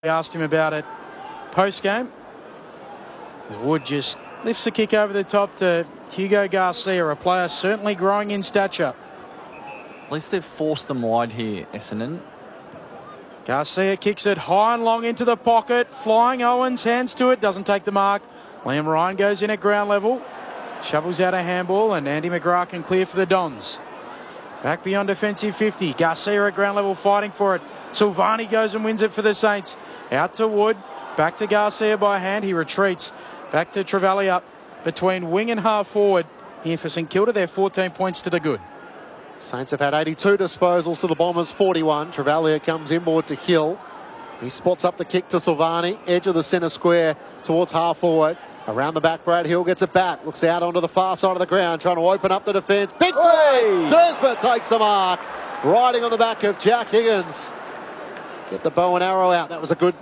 I asked him about it post-game. Wood just lifts the kick over the top to Hugo Garcia, a player certainly growing in stature. At least they've forced them wide here, Essendon. Garcia kicks it high and long into the pocket. Flying Owens, hands to it, doesn't take the mark. Liam Ryan goes in at ground level. Shovels out a handball, and Andy McGrath can clear for the Dons. Back beyond defensive 50. Garcia at ground level fighting for it. Silvani goes and wins it for the Saints. Out to Wood. Back to Garcia by hand. He retreats. Back to Trevally between wing and half forward. Here for St Kilda, they're 14 points to the good. Saints have had 82 disposals to the Bombers 41. Travalia comes inboard to Hill. He spots up the kick to Silvani. Edge of the centre square towards half forward. Around the back, Brad Hill gets it back. Looks out onto the far side of the ground, trying to open up the defence. Big play! Dersma takes the mark. Riding on the back of Jack Higgins. Get the bow and arrow out. That was a good